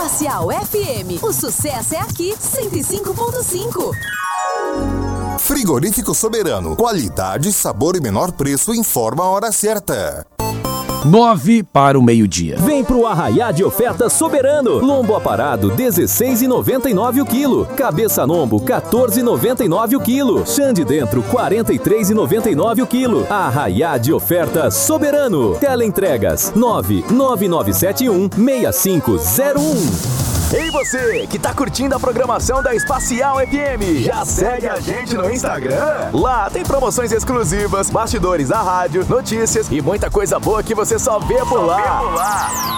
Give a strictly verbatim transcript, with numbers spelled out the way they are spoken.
Espacial F M, o sucesso é aqui, cento e cinco ponto cinco. Frigorífico Soberano, qualidade, sabor e menor preço, informa a hora certa. Nove para o meio-dia. Vem pro Arraiá de Oferta Soberano. Lombo aparado, dezesseis reais e noventa e nove centavos o quilo. Cabeça lombo, quatorze reais e noventa e nove centavos o quilo. Chã de dentro, quarenta e três reais e noventa e nove centavos o quilo. Arraiá de Oferta Soberano. Teleentregas, nove nove nove sete um, seis cinco zero um. Ei você, que tá curtindo a programação da Espacial F M, já segue a gente no Instagram? Lá tem promoções exclusivas, bastidores da rádio, notícias e muita coisa boa que você só vê por lá.